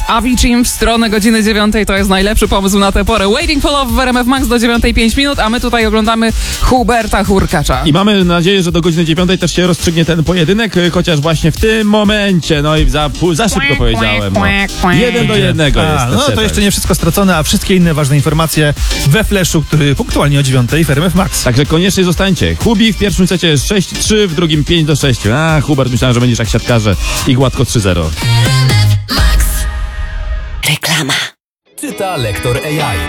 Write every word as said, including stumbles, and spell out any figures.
Avicii w stronę godziny dziewiątej to jest najlepszy pomysł na tę porę. Waiting for Love w R M F Max do dziewiątej pięć minut, a my tutaj oglądamy Huberta Hurkacza. I mamy nadzieję, że do godziny dziewiątej też się rozstrzygnie ten pojedynek, chociaż właśnie w tym momencie, no i za, za szybko powiedziałem. No. Jeden do jednego a, jest. No to jeszcze nie wszystko stracone, a wszystkie inne ważne informacje we Flashu, który punktualnie o dziewiątej w R M F Max. Także koniecznie zostańcie. Hubi w pierwszym secie jest sześć trzy, w drugim pięć do sześciu. A, Hubert, myślałem, że będziesz jak siatkarze i gładko trzy zero. Reklama. Czyta lektor A I.